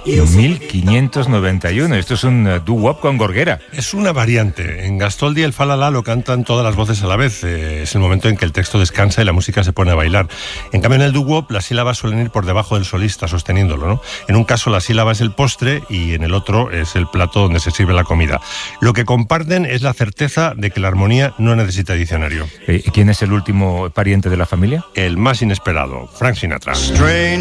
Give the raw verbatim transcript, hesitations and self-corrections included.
mil quinientos noventa y uno. Esto es un uh, doo-wop con gorguera. Es una variante. En Gastoldi el falala lo cantan todas las voces a la vez. Eh, es el momento en que el texto descansa y la música se pone a bailar. En cambio, en el doo-wop las sílabas suelen ir por debajo del solista, sosteniéndolo, ¿no? En un caso la sílaba es el postre y en el otro es el plato donde se sirve la comida. Lo que comparten es la certeza de que la armonía no necesita diccionario. Eh, ¿Quién es el último pariente de la familia? El más inesperado, Frank Sinatra.